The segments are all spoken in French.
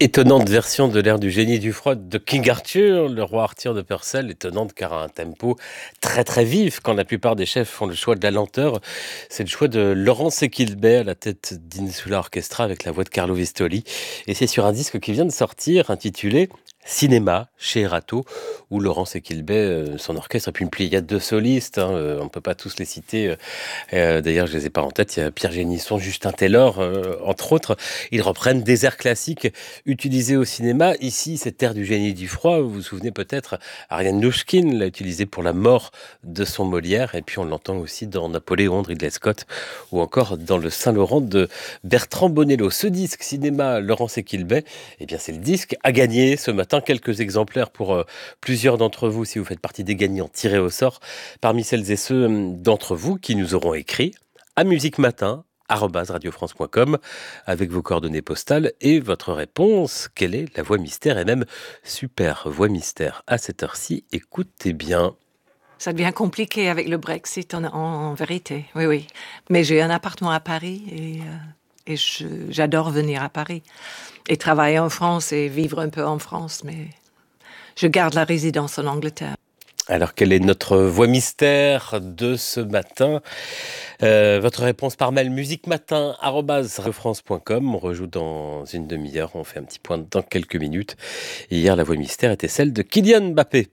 Étonnante version de l'ère du génie du froid de King Arthur, le roi Arthur de Purcell, étonnante car à un tempo très très vif, quand la plupart des chefs font le choix de la lenteur. C'est le choix de Laurent Sequilbet à la tête d'Insula Orchestra avec la voix de Carlo Vistoli. Et c'est sur un disque qui vient de sortir intitulé Cinéma chez Erato, où Laurent Sequilbet, son orchestre, et puis une pléiade de solistes, on ne peut pas tous les citer, d'ailleurs je ne les ai pas en tête, il y a Pierre Génisson, Justin Taylor, entre autres, ils reprennent des airs classiques utilisés au cinéma. Ici, cette ère du génie du froid, vous vous souvenez peut-être, Ariane Nouchkine l'a utilisé pour la mort de son Molière, et puis on l'entend aussi dans Napoléon de Ridley Scott, ou encore dans le Saint-Laurent de Bertrand Bonello. Ce disque cinéma Laurent Sequilbet, eh bien c'est le disque à gagner ce matin. Quelques exemplaires pour plusieurs d'entre vous, si vous faites partie des gagnants tirés au sort, parmi celles et ceux d'entre vous qui nous auront écrit à musicmatin@radiofrance.com avec vos coordonnées postales et votre réponse. Quelle est la voix mystère et même super voix mystère à cette heure-ci? Écoutez bien. Ça devient compliqué avec le Brexit en vérité, oui. Mais j'ai un appartement à Paris et j'adore venir à Paris et travailler en France et vivre un peu en France, mais je garde la résidence en Angleterre. Alors, quelle est notre voix mystère de ce matin? Votre réponse par mail musicmatin@radiofrance.com. On rejoue dans une demi-heure, on fait un petit point dans quelques minutes. Et hier, la voix mystère était celle de Kylian Mbappé.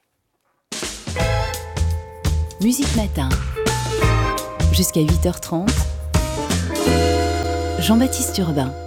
Musique Matin, jusqu'à 8h30, Jean-Baptiste Urbain.